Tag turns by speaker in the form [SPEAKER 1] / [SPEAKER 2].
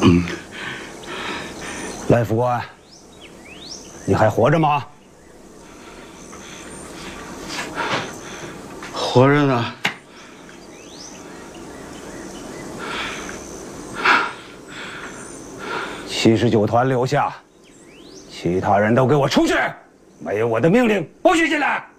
[SPEAKER 1] 来副官，你还活着吗？
[SPEAKER 2] 活着呢。
[SPEAKER 1] 79团留下，其他人都给我出去！没有我的命令，不许进来！